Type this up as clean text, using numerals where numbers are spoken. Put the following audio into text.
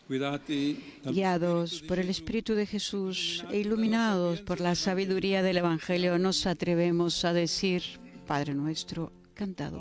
Guiados por el Espíritu de Jesús e iluminados por la sabiduría del Evangelio, nos atrevemos a decir: Padre nuestro, cantado